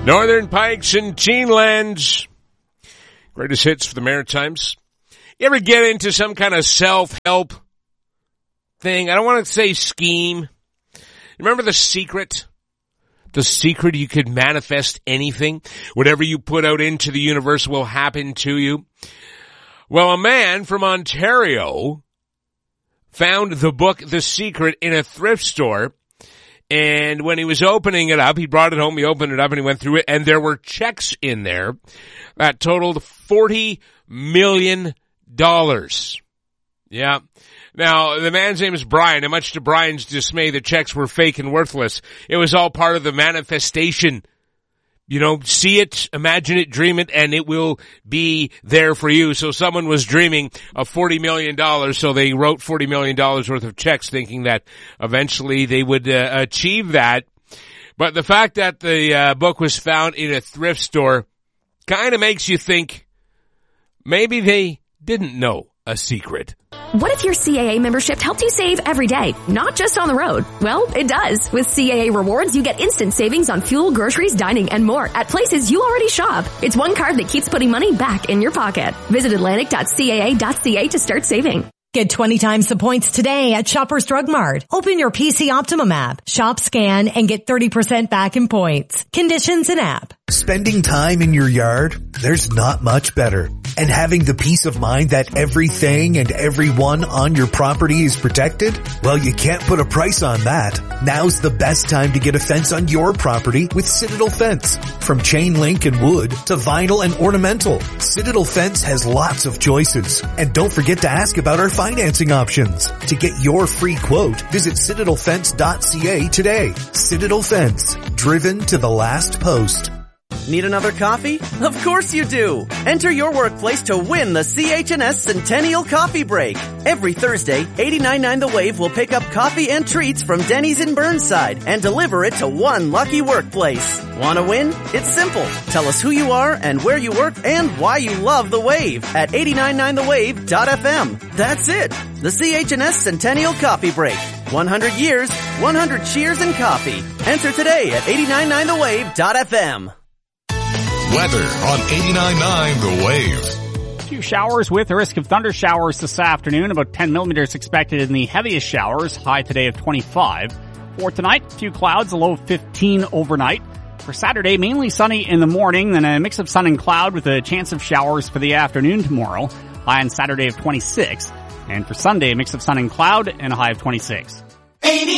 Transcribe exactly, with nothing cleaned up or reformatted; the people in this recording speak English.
Northern Pikes and Teenlands. Greatest hits for the Maritimes. You ever get into some kind of self-help thing? I don't want to say scheme. Remember The Secret? The Secret, you could manifest anything. Whatever you put out into the universe will happen to you. Well, a man from Ontario found the book The Secret in a thrift store. And when he was opening it up, he brought it home, he opened it up, and he went through it, and there were checks in there that totaled forty million dollars. Yeah. Now, the man's name is Brian, and much to Brian's dismay, the checks were fake and worthless. It was all part of the manifestation. You know, see it, imagine it, dream it, and it will be there for you. So someone was dreaming of forty million dollars, so they wrote forty million dollars worth of checks thinking that eventually they would uh, achieve that. But the fact that the uh, book was found in a thrift store kind of makes you think maybe they didn't know a secret. What if your C A A membership helped you save every day, not just on the road? Well, it does. With C A A Rewards, you get instant savings on fuel, groceries, dining, and more at places you already shop. It's one card that keeps putting money back in your pocket. Visit Atlantic dot C A A dot C A to start saving. Get twenty times the points today at Shoppers Drug Mart. Open your P C Optimum app, shop, scan, and get thirty percent back in points. Conditions in app. Spending time in your yard? There's not much better. And having the peace of mind that everything and everyone on your property is protected? Well, you can't put a price on that. Now's the best time to get a fence on your property with Citadel Fence. From chain link and wood to vinyl and ornamental, Citadel Fence has lots of choices. And don't forget to ask about our financing options. To get your free quote, visit citadel fence dot C A today. Citadel Fence, driven to the last post. Need another coffee? Of course you do! Enter your workplace to win the C H and S Centennial Coffee Break. Every Thursday, eighty-nine point nine The Wave will pick up coffee and treats from Denny's in Burnside and deliver it to one lucky workplace. Want to win? It's simple. Tell us who you are and where you work and why you love The Wave at eighty-nine point nine the wave dot f m. That's it! The C H and S Centennial Coffee Break. one hundred years, one hundred cheers and coffee. Enter today at eighty-nine point nine the wave dot f m. Weather on eighty-nine point nine The Wave. A few showers with a risk of thunder showers this afternoon. About ten millimeters expected in the heaviest showers. High today of twenty-five. For tonight, a few clouds, a low of fifteen overnight. For Saturday, mainly sunny in the morning, then a mix of sun and cloud with a chance of showers for the afternoon tomorrow. High on Saturday of twenty-six. And for Sunday, a mix of sun and cloud and a high of twenty-six.